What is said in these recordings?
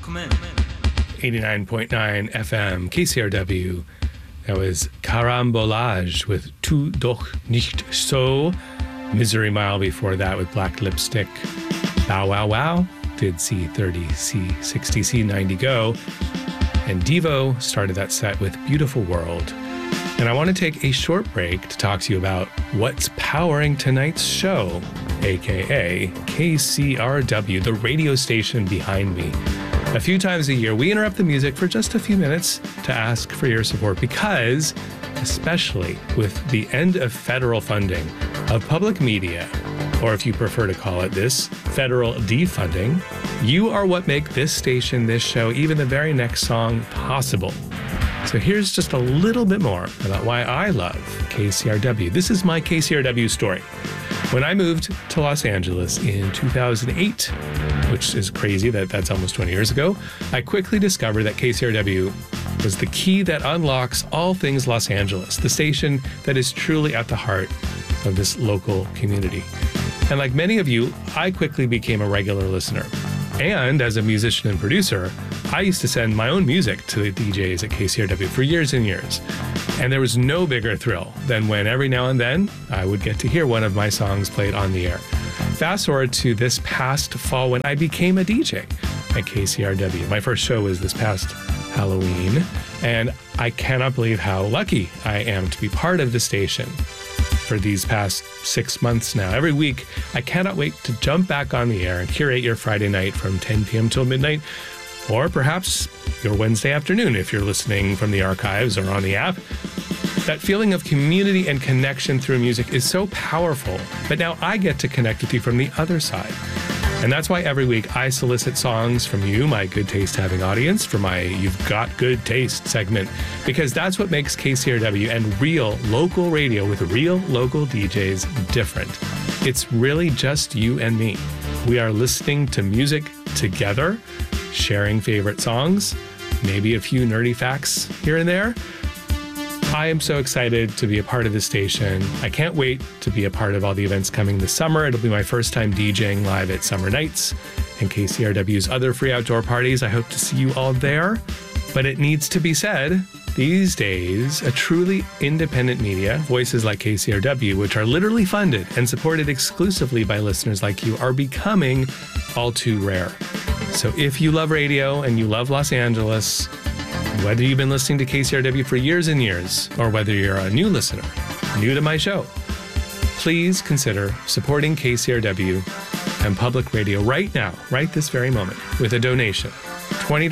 89.9 FM, KCRW. That was Carambolage with Tu doch nicht so. Misery Mile before that with Black Lipstick. Bow Wow Wow did C30, C60, C90 go. And Devo started that set with Beautiful World. And I want to take a short break to talk to you about what's powering tonight's show, aka KCRW, the radio station behind me. A few times a year, we interrupt the music for just a few minutes to ask for your support because, especially with the end of federal funding of public media, or if you prefer to call it this, federal defunding, you are what make this station, this show, even the very next song possible. So here's just a little bit more about why I love KCRW. This is my KCRW story. When I moved to Los Angeles in 2008, which is crazy that's almost 20 years ago, I quickly discovered that KCRW was the key that unlocks all things Los Angeles, the station that is truly at the heart of this local community. And like many of you, I quickly became a regular listener. And as a musician and producer, I used to send my own music to the DJs at KCRW for years and years. And there was no bigger thrill than when every now and then I would get to hear one of my songs played on the air. Fast forward to this past fall when I became a DJ at KCRW. My first show was this past Halloween, and I cannot believe how lucky I am to be part of the station for these past 6 months now. Every week, I cannot wait to jump back on the air and curate your Friday night from 10 p.m. till midnight, or perhaps your Wednesday afternoon if you're listening from the archives or on the app. That feeling of community and connection through music is so powerful, but now I get to connect with you from the other side. And that's why every week I solicit songs from you, my good taste having audience, for my You've Got Good Taste segment, because that's what makes KCRW and real local radio with real local DJs different. It's really just you and me. We are listening to music together, sharing favorite songs, maybe a few nerdy facts here and there. I am so excited to be a part of this station. I can't wait to be a part of all the events coming this summer. It'll be my first time DJing live at Summer Nights and KCRW's other free outdoor parties. I hope to see you all there. But it needs to be said, these days, a truly independent media, voices like KCRW, which are literally funded and supported exclusively by listeners like you, are becoming all too rare. So if you love radio and you love Los Angeles, whether you've been listening to KCRW for years and years, or whether you're a new listener, new to my show, please consider supporting KCRW and public radio right now, right this very moment, with a donation. $20,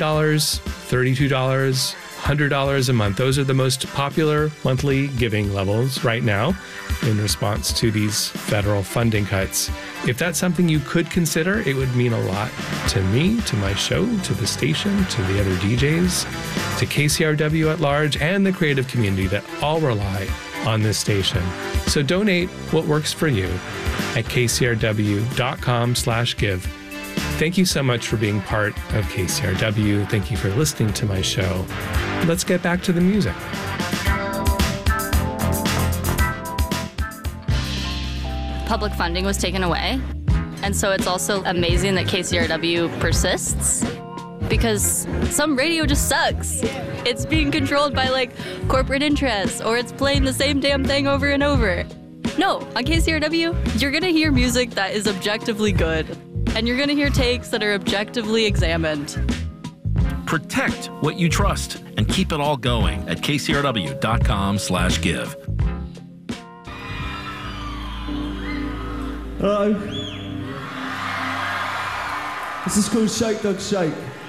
$32, $100 a month. Those are the most popular monthly giving levels right now in response to these federal funding cuts. If that's something you could consider, it would mean a lot to me, to my show, to the station, to the other DJs, to KCRW at large, and the creative community that all rely on this station. So donate what works for you at kcrw.com/give. Thank you so much for being part of KCRW. Thank you for listening to my show. Let's get back to the music. Public funding was taken away. And so it's also amazing that KCRW persists, because some radio just sucks. It's being controlled by like corporate interests, or it's playing the same damn thing over and over. No, on KCRW, you're gonna hear music that is objectively good, and you're gonna hear takes that are objectively examined. Protect what you trust and keep it all going at kcrw.com/give. Hello. This is called Shake Dog Shake.